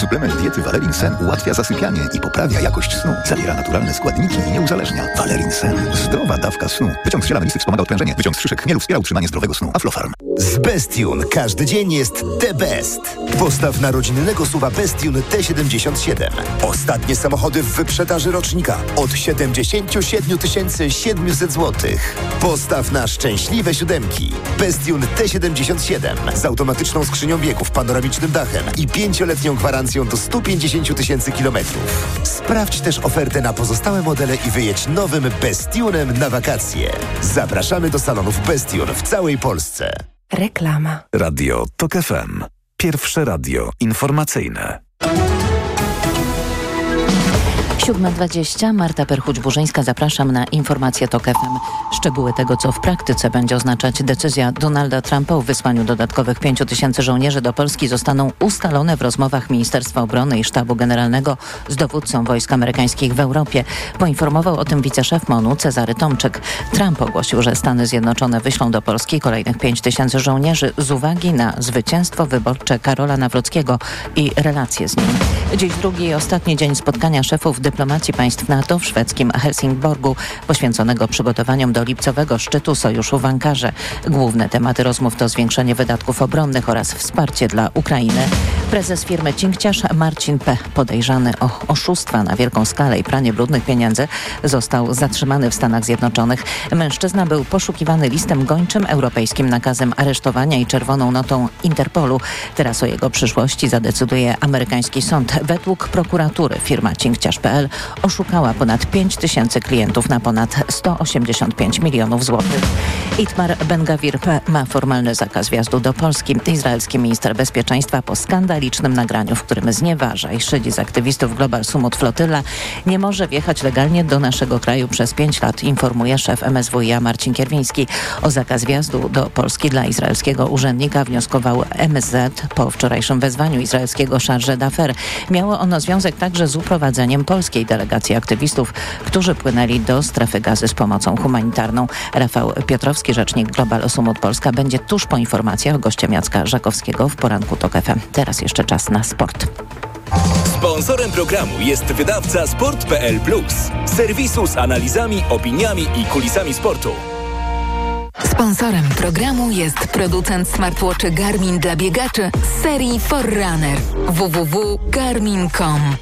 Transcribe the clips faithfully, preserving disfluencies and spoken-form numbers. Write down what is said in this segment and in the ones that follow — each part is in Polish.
Suplement diety Valerin Sen ułatwia zasypianie i poprawia jakość snu. Zawiera naturalne składniki i nie uzależnia. Valerin Sen. Zdrowa dawka snu. Wyciąg z ziela melisy wspomaga odprężenie. Wyciąg z szyszek chmielu wspiera utrzymanie zdrowego snu. Aflofarm. Z Bestune każdy dzień jest the best. Postaw na rodzinnego suwa Bestune T siedemdziesiąt siedem. Ostatnie samochody w wyprzedaży rocznika od siedemdziesiąt siedem tysięcy siedemset złotych. Postaw na szczęśliwe siódemki. Bestune T siedemdziesiąt siedem z automatyczną skrzynią biegów, panoramicznym dachem i pięcioletnią gwarancją do stu pięćdziesięciu tysięcy kilometrów. Sprawdź też ofertę na pozostałe modele i wyjedź nowym Bestunem na wakacje. Zapraszamy do salonów Bestune w całej Polsce. Reklama. Radio Tok F M. Pierwsze radio informacyjne. siódma dwadzieścia. Marta Perchuć-Burzyńska. Zapraszam na informację Tok F M. Szczegóły tego, co w praktyce będzie oznaczać decyzja Donalda Trumpa o wysłaniu dodatkowych pięciu tysięcy żołnierzy do Polski, zostaną ustalone w rozmowach Ministerstwa Obrony i Sztabu Generalnego z dowódcą wojsk amerykańskich w Europie. Poinformował o tym wiceszef MONU Cezary Tomczyk. Trump ogłosił, że Stany Zjednoczone wyślą do Polski kolejnych pięć tysięcy żołnierzy z uwagi na zwycięstwo wyborcze Karola Nawrockiego i relacje z nim. Dziś drugi i ostatni dzień spotkania szefów dyplomacji państw NATO w szwedzkim Helsingborgu, poświęconego przygotowaniom do lipcowego szczytu sojuszu w Ankarze. Główne tematy rozmów to zwiększenie wydatków obronnych oraz wsparcie dla Ukrainy. Prezes firmy Cinkciarz Marcin P., podejrzany o oszustwa na wielką skalę i pranie brudnych pieniędzy, został zatrzymany w Stanach Zjednoczonych. Mężczyzna był poszukiwany listem gończym, europejskim nakazem aresztowania i czerwoną notą Interpolu. Teraz o jego przyszłości zadecyduje amerykański sąd. Według prokuratury firma Cinkciarz kropka p l oszukała ponad pięć tysięcy klientów na ponad sto osiemdziesiąt pięć milionów złotych. Itmar Ben-Gavir ma formalny zakaz wjazdu do Polski. Izraelski minister bezpieczeństwa po skandalicznym nagraniu, w którym znieważa i szydzi z aktywistów Global Sumut Flotylla, nie może wjechać legalnie do naszego kraju przez pięć lat, informuje szef M S W i A Marcin Kierwiński. O zakaz wjazdu do Polski dla izraelskiego urzędnika wnioskował M S Z po wczorajszym wezwaniu izraelskiego Charge d'Affaires. Miało ono związek także z uprowadzeniem polskiej delegacji aktywistów, którzy płynęli do strefy gazy z pomocą humanitarną. Rafał Piotrowski, rzecznik Global Sumut Polska, będzie tuż po informacjach gościem Jacka Żakowskiego w poranku Tok F M. Teraz jeszcze czas na sport. Sponsorem programu jest wydawca sport kropka p l plus, serwisu z analizami, opiniami i kulisami sportu. Sponsorem programu jest producent smartwatchy Garmin dla biegaczy z serii Forerunner. w w w kropka garmin kropka com.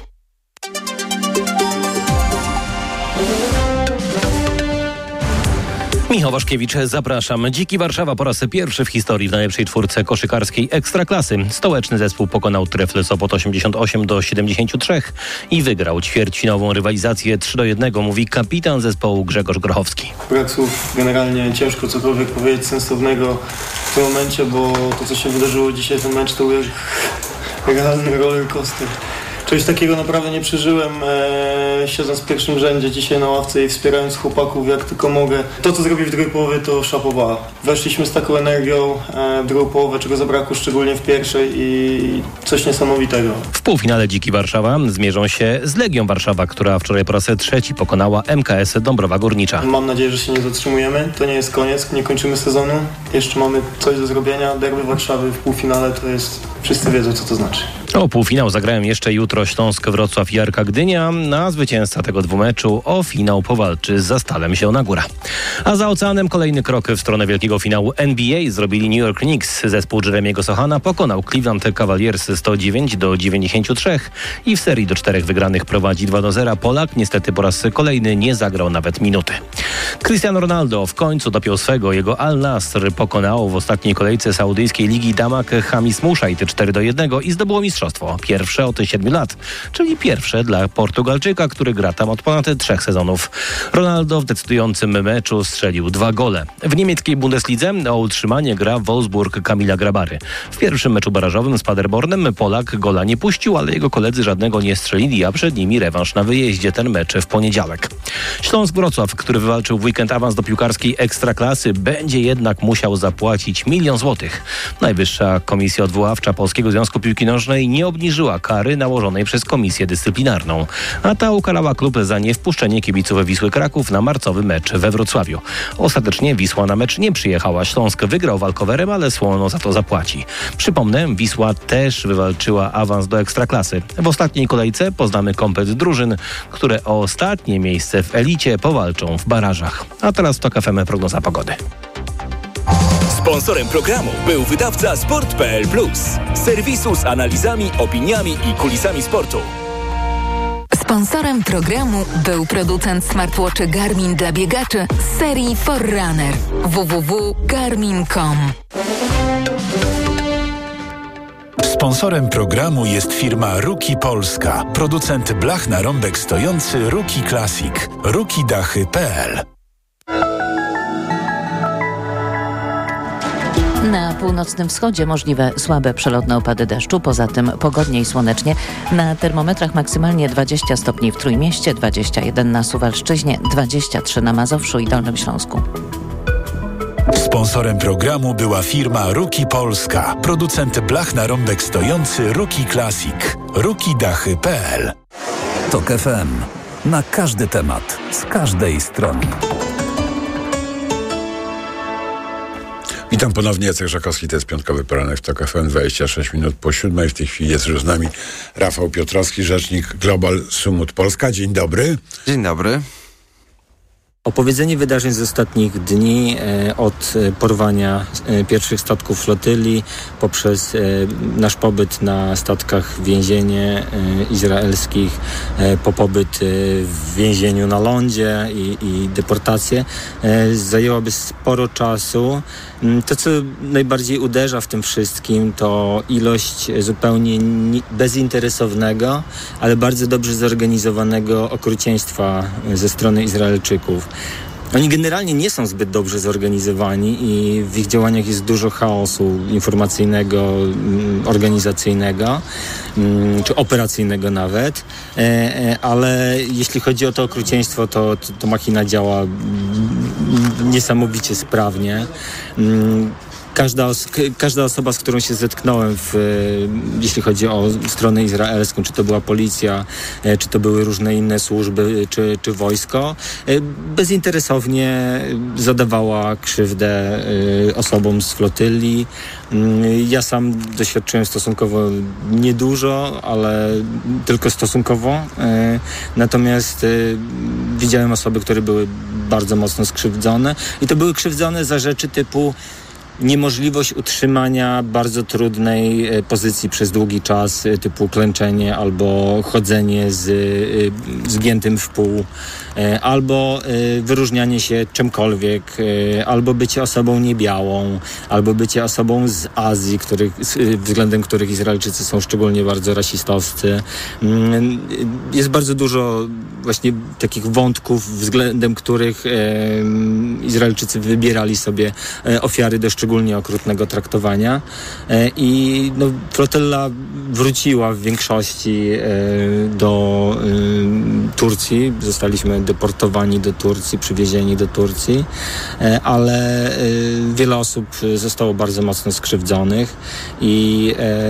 Michał Waszkiewicz, zapraszam. Dziki Warszawa po raz pierwszy w historii w najlepszej czwórce koszykarskiej Ekstraklasy. Stołeczny zespół pokonał Trefl Sopot osiemdziesiąt osiem do siedemdziesięciu trzech i wygrał ćwierćfinałową rywalizację trzy do jednego, mówi kapitan zespołu Grzegorz Grochowski. Brak słów, generalnie ciężko cokolwiek powiedzieć sensownego w tym momencie, bo to, co się wydarzyło dzisiaj, ten mecz to był realny roller coaster. Czegoś takiego naprawdę nie przeżyłem, e, siedząc w pierwszym rzędzie dzisiaj na ławce i wspierając chłopaków jak tylko mogę. To, co zrobili w drugiej połowie, to szapoba. Weszliśmy z taką energią e, w drugą połowę, czego zabrakło szczególnie w pierwszej, i coś niesamowitego. W półfinale Dziki Warszawa zmierzą się z Legią Warszawa, która wczoraj po raz trzeci pokonała M K S Dąbrowa Górnicza. Mam nadzieję, że się nie zatrzymujemy. To nie jest koniec, nie kończymy sezonu. Jeszcze mamy coś do zrobienia. Derby Warszawy w półfinale to jest... Wszyscy wiedzą, co to znaczy. O półfinał zagrają jeszcze jutro Śląsk Wrocław i Arka Gdynia. Na zwycięzca tego dwumeczu o finał powalczy z Zastalem Zielona Góra. A za oceanem kolejny krok w stronę wielkiego finału N B A zrobili New York Knicks. Zespół Jeremiego Sohana pokonał Cleveland Cavaliers sto dziewięć do dziewięćdziesięciu trzech i w serii do czterech wygranych prowadzi dwa do zera. Polak niestety po raz kolejny nie zagrał nawet minuty. Cristiano Ronaldo w końcu dopiął swego. Jego Al Nassr pokonało w ostatniej kolejce saudyjskiej Ligi Damak Hamis Muszajt cztery do jednego i zdobyło mistrzostwo. Pierwsze od siedmiu lat, czyli pierwsze dla Portugalczyka, który gra tam od ponad trzech sezonów. Ronaldo w decydującym meczu strzelił dwa gole. W niemieckiej Bundeslidze o utrzymanie gra Wolfsburg Kamila Grabary. W pierwszym meczu barażowym z Paderbornem Polak gola nie puścił, ale jego koledzy żadnego nie strzelili, a przed nimi rewanż na wyjeździe. Ten mecz w poniedziałek. Śląsk Wrocław, który wywalczył wywalczył w weekend awans do piłkarskiej Ekstraklasy, będzie jednak musiał zapłacić milion złotych. Najwyższa Komisja Odwoławcza Polskiego Związku Piłki Nożnej nie obniżyła kary nałożonej przez Komisję Dyscyplinarną, a ta ukarała klub za niewpuszczenie kibiców Wisły Kraków na marcowy mecz we Wrocławiu. Ostatecznie Wisła na mecz nie przyjechała. Śląsk wygrał walkowerem, ale słono za to zapłaci. Przypomnę, Wisła też wywalczyła awans do Ekstraklasy. W ostatniej kolejce poznamy komplet drużyn, które o ostatnie miejsce w elicie powalczą w barażach. A teraz to Tok F M prognoza pogody. Sponsorem programu był wydawca sport kropka p l plus. Serwisu z analizami, opiniami i kulisami sportu. Sponsorem programu był producent smartwatchy Garmin dla biegaczy z serii Forerunner. w w w kropka garmin kropka com. Sponsorem programu jest firma Ruki Polska, producent blach na rąbek stojący Ruki Classic. ruki dachy kropka p l. Na północnym wschodzie możliwe słabe przelotne opady deszczu, poza tym pogodnie i słonecznie. Na termometrach maksymalnie dwadzieścia stopni w Trójmieście, dwadzieścia jeden na Suwalszczyźnie, dwadzieścia trzy na Mazowszu i Dolnym Śląsku. Sponsorem programu była firma Ruki Polska, producent blach na rąbek stojący Ruki Classic. ruki dachy kropka p l. Tok F M. Na każdy temat, z każdej strony. Witam ponownie, Jacek Żakowski, to jest piątkowy poranek w Tok F M, dwadzieścia sześć minut po siódmej. W tej chwili jest już z nami Rafał Piotrowski, rzecznik Global Sumut Polska. Dzień dobry. Dzień dobry. Opowiedzenie wydarzeń z ostatnich dni, e, od porwania e, pierwszych statków flotyli, poprzez e, nasz pobyt na statkach w więzienie e, izraelskich, e, po pobyt e, w więzieniu na lądzie i, i deportację, e, zajęłoby sporo czasu. To, co najbardziej uderza w tym wszystkim, to ilość zupełnie ni- bezinteresownego, ale bardzo dobrze zorganizowanego okrucieństwa ze strony Izraelczyków. Oni generalnie nie są zbyt dobrze zorganizowani i w ich działaniach jest dużo chaosu informacyjnego, organizacyjnego czy operacyjnego nawet, ale jeśli chodzi o to okrucieństwo, to, to, to machina działa niesamowicie sprawnie. Każda, os- każda osoba, z którą się zetknąłem, w, jeśli chodzi o stronę izraelską, czy to była policja, czy to były różne inne służby, czy, czy wojsko, bezinteresownie zadawała krzywdę osobom z flotyli. Ja sam doświadczyłem stosunkowo niedużo, ale tylko stosunkowo. Natomiast widziałem osoby, które były bardzo mocno skrzywdzone i to były krzywdzone za rzeczy typu niemożliwość utrzymania bardzo trudnej pozycji przez długi czas, typu klęczenie albo chodzenie z zgiętym w pół, albo wyróżnianie się czymkolwiek, albo bycie osobą niebiałą, albo bycie osobą z Azji, których, względem których Izraelczycy są szczególnie bardzo rasistowscy. Jest bardzo dużo właśnie takich wątków, względem których Izraelczycy wybierali sobie ofiary do szczególnie okrutnego traktowania i no, flotilla wróciła w większości do Turcji. Zostaliśmy deportowani do Turcji, przywiezieni do Turcji, ale wiele osób zostało bardzo mocno skrzywdzonych i